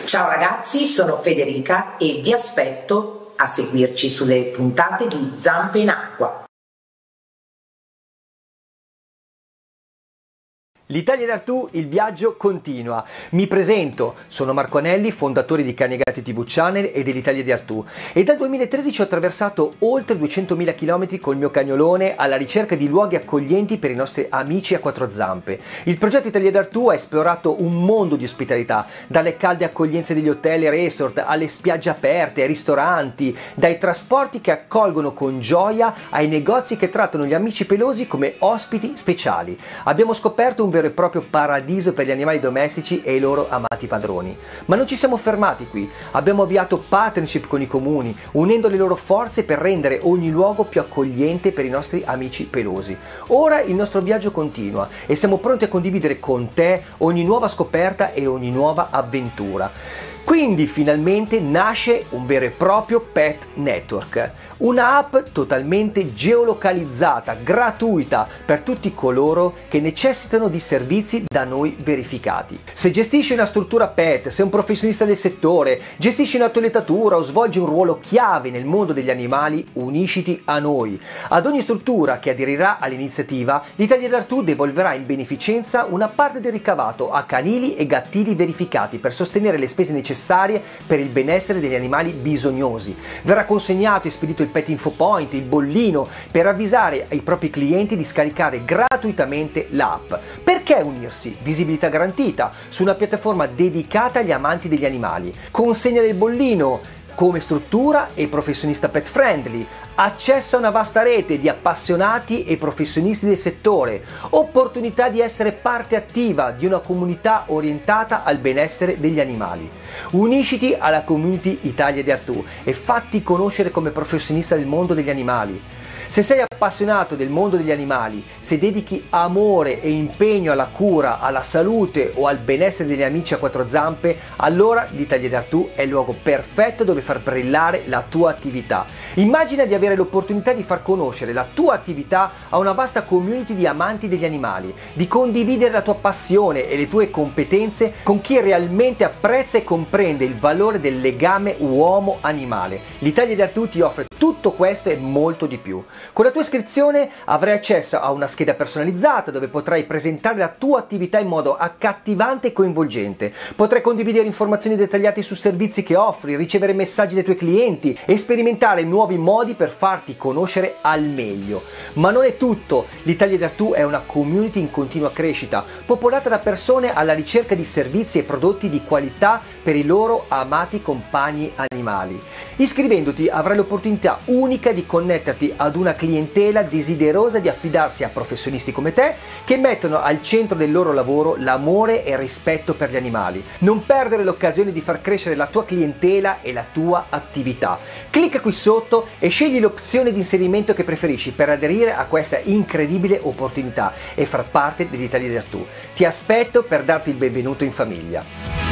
Ciao ragazzi, sono Federica e vi aspetto a seguirci sulle puntate di Zampe in Acqua. L'Italia d'Artù, il viaggio continua. Mi presento, sono Marco Anelli, fondatore di Cani e Gatti TV Channel e dell'Italia di Artù, e dal 2013 ho attraversato oltre 200.000 km col mio cagnolone alla ricerca di luoghi accoglienti per i nostri amici a quattro zampe. Il progetto Italia d'Artù ha esplorato un mondo di ospitalità, dalle calde accoglienze degli hotel e resort alle spiagge aperte, ai ristoranti, dai trasporti che accolgono con gioia ai negozi che trattano gli amici pelosi come ospiti speciali. Abbiamo scoperto un vero e proprio paradiso per gli animali domestici e i loro amati padroni. Ma non ci siamo fermati qui, abbiamo avviato partnership con i comuni, unendo le loro forze per rendere ogni luogo più accogliente per i nostri amici pelosi. Ora il nostro viaggio continua e siamo pronti a condividere con te ogni nuova scoperta e ogni nuova avventura. Quindi finalmente nasce un vero e proprio Pet Network, una app totalmente geolocalizzata, gratuita per tutti coloro che necessitano di servizi da noi verificati. Se gestisci una struttura pet, sei un professionista del settore, gestisci una toilettatura o svolgi un ruolo chiave nel mondo degli animali, unisciti a noi. Ad ogni struttura che aderirà all'iniziativa, l'Italia d'Artù devolverà in beneficenza una parte del ricavato a canili e gattili verificati per sostenere le spese necessarie per il benessere degli animali bisognosi. Verrà consegnato e spedito il Pet Info Point, il bollino, per avvisare ai propri clienti di scaricare gratuitamente l'app. Perché unirsi? Visibilità garantita su una piattaforma dedicata agli amanti degli animali. Consegna del bollino come struttura e professionista pet friendly, accesso a una vasta rete di appassionati e professionisti del settore, opportunità di essere parte attiva di una comunità orientata al benessere degli animali. Unisciti alla community Italia di Artù e fatti conoscere come professionista del mondo degli animali. Se sei appassionato del mondo degli animali, se dedichi amore e impegno alla cura, alla salute o al benessere degli amici a quattro zampe, allora l'Italia d'Artù è il luogo perfetto dove far brillare la tua attività. Immagina di avere l'opportunità di far conoscere la tua attività a una vasta community di amanti degli animali, di condividere la tua passione e le tue competenze con chi realmente apprezza e comprende il valore del legame uomo-animale. L'Italia d'Artù ti offre tutto questo e molto di più. Con la tua iscrizione avrai accesso a una scheda personalizzata dove potrai presentare la tua attività in modo accattivante e coinvolgente. Potrai condividere informazioni dettagliate su servizi che offri, ricevere messaggi dai tuoi clienti e sperimentare nuovi modi per farti conoscere al meglio. Ma non è tutto, l'Italia d'Artù è una community in continua crescita, popolata da persone alla ricerca di servizi e prodotti di qualità per i loro amati compagni animali. Iscrivendoti avrai l'opportunità unica di connetterti ad una clientela desiderosa di affidarsi a professionisti come te che mettono al centro del loro lavoro l'amore e il rispetto per gli animali. Non perdere l'occasione di far crescere la tua clientela e la tua attività. Clicca qui sotto e scegli l'opzione di inserimento che preferisci per aderire a questa incredibile opportunità e far parte dell'Italia d'Artù. Ti aspetto per darti il benvenuto in famiglia.